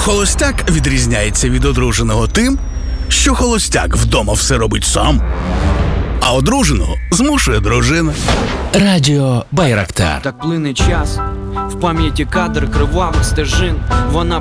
Холостяк відрізняється від одруженого тим, що холостяк вдома все робить сам, а одруженого змушує дружина. Радіо Байрактар. Так плине час, в пам'яті кадр кривавих стежин. Вона